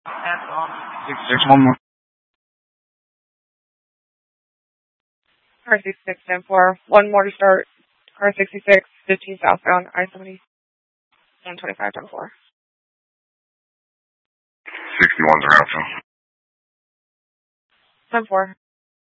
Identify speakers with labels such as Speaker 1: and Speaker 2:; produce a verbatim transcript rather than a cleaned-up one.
Speaker 1: That's all. Six six one more.
Speaker 2: Car sixty-six, ten four. One more to start. Car sixty-six, fifteen southbound, I seventy, one twenty-five, ten four.
Speaker 3: sixty-one's around, so.
Speaker 2: ten four.